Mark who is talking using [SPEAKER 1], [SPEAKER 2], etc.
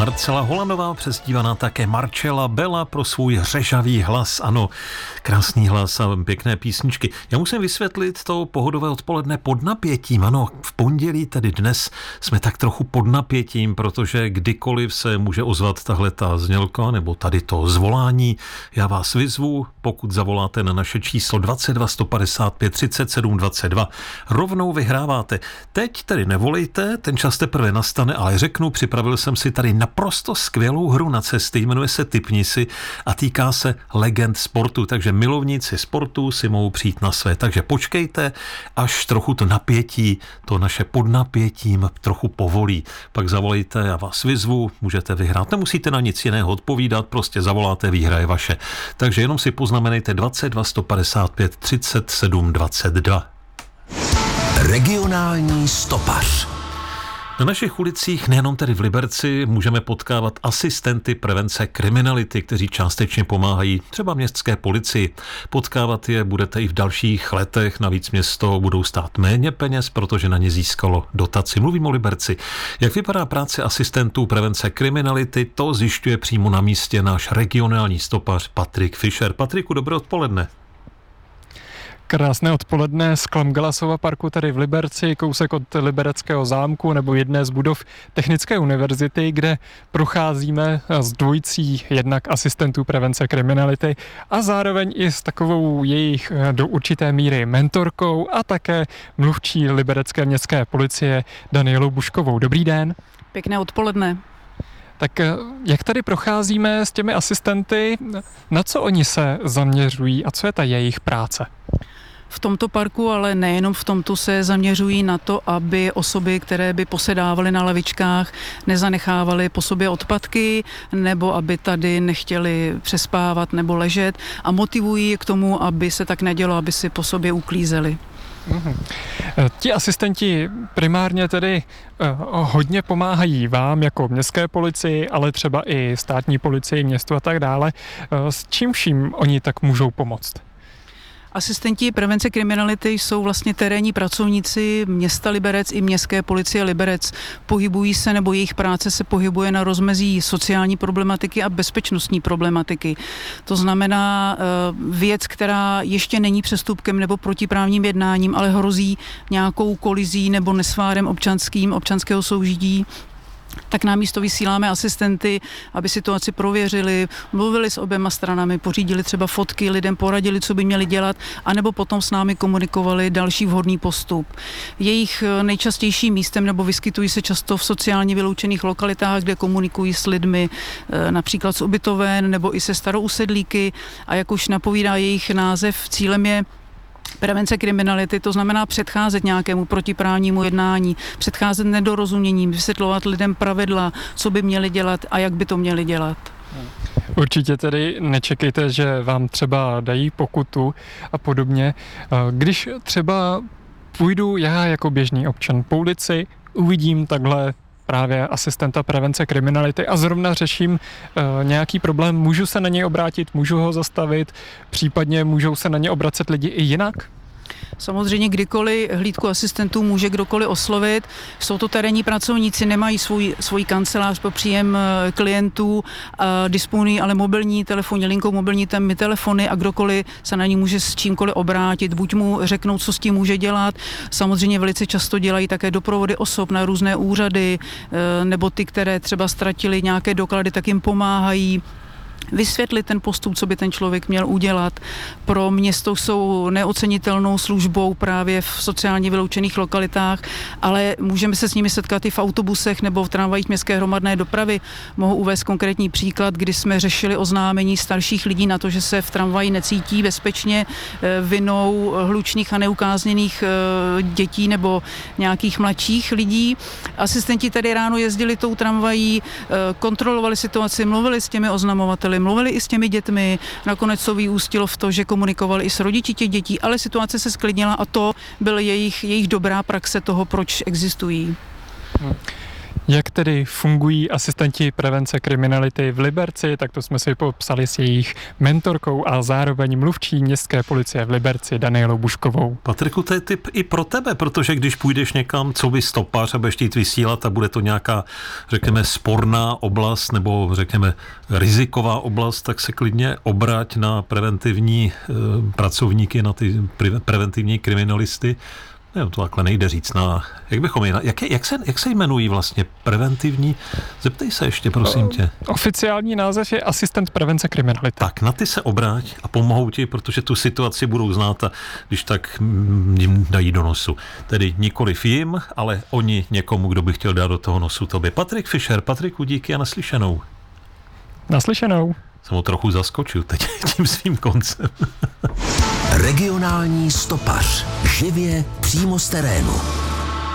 [SPEAKER 1] Marcela Holanová, přezdívaná také Marcella Bella, pro svůj řežavý hlas. Ano, krásný hlas a pěkné písničky. Já musím vysvětlit to pohodové odpoledne pod napětím. Ano, v pondělí, tedy dnes, jsme tak trochu pod napětím, protože kdykoliv se může ozvat tahle ta znělka nebo tady to zvolání. Já vás vyzvu, pokud zavoláte na naše číslo 22 155 37 22, rovnou vyhráváte. Teď tedy nevolejte, ten čas teprve nastane, ale řeknu, připravil jsem si tady naprosto skvělou hru na cesty, jmenuje se Tipni si a týká se legend sportu, takže milovníci sportu si mohou přijít na své. Takže počkejte, až trochu to napětí, to naše pod napětím trochu povolí. Pak zavolejte, já vás vyzvu, můžete vyhrát. Nemusíte na nic jiného odpovídat, prostě zavoláte, výhra je vaše. Takže jenom si poznamenejte 22 155 37 22.
[SPEAKER 2] Regionální stopař.
[SPEAKER 1] Na našich ulicích, nejenom tedy v Liberci, můžeme potkávat asistenty prevence kriminality, kteří částečně pomáhají třeba městské policii. Potkávat je budete i v dalších letech, navíc město budou stát méně peněz, protože na ně získalo dotaci. Mluvím o Liberci. Jak vypadá práce asistentů prevence kriminality, to zjišťuje přímo na místě náš regionální stopař Patrik Fischer. Patriku, dobré odpoledne.
[SPEAKER 3] Krásné odpoledne z Klamgalasova parku tady v Liberci, kousek od Libereckého zámku nebo jedné z budov Technické univerzity, kde procházíme s dvojicí jednak asistentů prevence kriminality a zároveň i s takovou jejich do určité míry mentorkou a také mluvčí Liberecké městské policie Danielou Buškovou. Dobrý den.
[SPEAKER 4] Pěkné odpoledne.
[SPEAKER 3] Tak jak tady procházíme s těmi asistenty, na co oni se zaměřují a co je ta jejich práce?
[SPEAKER 4] V tomto parku, ale nejenom v tomto, se zaměřují na to, aby osoby, které by posedávaly na lavičkách, nezanechávaly po sobě odpadky, nebo aby tady nechtěli přespávat nebo ležet a motivují je k tomu, aby se tak nedělo, aby si po sobě uklízeli.
[SPEAKER 3] Ti asistenti primárně tedy hodně pomáhají vám jako městské policii, ale třeba i státní policii, městu a tak dále. S čím vším oni tak můžou pomoct?
[SPEAKER 4] Asistenti prevence kriminality jsou vlastně terénní pracovníci města Liberec i městské policie Liberec. Pohybují se, nebo jejich práce se pohybuje na rozmezí sociální problematiky a bezpečnostní problematiky. To znamená věc, která ještě není přestupkem nebo protiprávním jednáním, ale hrozí nějakou kolizí nebo nesvárem občanského soužití, tak na místo vysíláme asistenty, aby situaci prověřili, mluvili s oběma stranami, pořídili třeba fotky, lidem poradili, co by měli dělat, anebo potom s námi komunikovali další vhodný postup. Jejich nejčastějším místem, nebo vyskytují se často v sociálně vyloučených lokalitách, kde komunikují s lidmi, například z ubytoven nebo i se starousedlíky, a jak už napovídá jejich název, cílem je prevence kriminality, to znamená předcházet nějakému protiprávnímu jednání, předcházet nedorozuměním, vysvětlovat lidem pravidla, co by měli dělat a jak by to měli dělat.
[SPEAKER 3] Určitě tedy nečekejte, že vám třeba dají pokutu a podobně. Když třeba půjdu já jako běžný občan po ulici, uvidím takhle právě asistenta prevence kriminality a zrovna řeším nějaký problém, můžu se na něj obrátit, můžu ho zastavit, případně můžou se na ně obracet lidi i jinak?
[SPEAKER 4] Samozřejmě kdykoliv hlídku asistentů může kdokoliv oslovit. Jsou to terénní pracovníci, nemají svůj kancelář pro příjem klientů, disponují ale mobilní telefonní linkou, mobilní telefony a kdokoliv se na ní může s čímkoliv obrátit, buď mu řeknou, co s tím může dělat. Samozřejmě velice často dělají také doprovody osob na různé úřady, nebo ty, které třeba ztratili nějaké doklady, tak jim pomáhají vysvětlit ten postup, co by ten člověk měl udělat. Pro město jsou neocenitelnou službou právě v sociálně vyloučených lokalitách, ale můžeme se s nimi setkat i v autobusech nebo v tramvajích městské hromadné dopravy. Mohu uvést konkrétní příklad, kdy jsme řešili oznámení starších lidí na to, že se v tramvaji necítí bezpečně vinou hlučných a neukázněných dětí nebo nějakých mladších lidí. Asistenti tady ráno jezdili tou tramvají, kontrolovali situaci, mluvili s těmi oznamovateli, mluvili i s těmi dětmi, nakonec to vyústilo v to, že komunikovali i s rodiči těch dětí, ale situace se sklidnila a to byl jejich dobrá praxe toho, proč existují.
[SPEAKER 3] Jak tedy fungují asistenti prevence kriminality v Liberci, tak to jsme si popsali s jejich mentorkou a zároveň mluvčí městské policie v Liberci Danielou Buškovou.
[SPEAKER 1] Patriku, to je tip i pro tebe, protože když půjdeš někam, co by stopář a budeš chtít vysílat a bude to nějaká, řekněme, sporná oblast nebo řekněme riziková oblast, tak se klidně obrať na preventivní pracovníky, na ty preventivní kriminalisty. Ne, to takhle nejde říct. Jak se jmenují vlastně preventivní? Zeptej se ještě, prosím tě.
[SPEAKER 3] Oficiální název je asistent prevence kriminality.
[SPEAKER 1] Tak, na ty se obráť a pomohou ti, protože tu situaci budou znát a když tak jim dají do nosu. Tedy nikoliv jim, ale oni někomu, kdo by chtěl dát do toho nosu tobě. Patrik Fischer, Patriku, díky a naslyšenou.
[SPEAKER 3] Naslyšenou.
[SPEAKER 1] Jsem ho trochu zaskočil teď tím svým koncem.
[SPEAKER 2] Regionální stopař. Živě přímo z terénu.